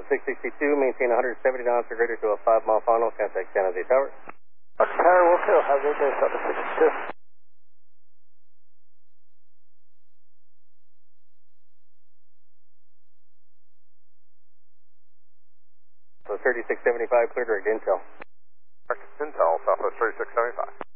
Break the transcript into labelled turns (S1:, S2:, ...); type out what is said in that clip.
S1: 662, maintain 170 knots or greater to a 5-mile final. Contact San Jose Tower.
S2: Tower, will do. Have a good day, 762.
S1: So 3675, clear direct intel.
S3: Intel, Southwest 3675.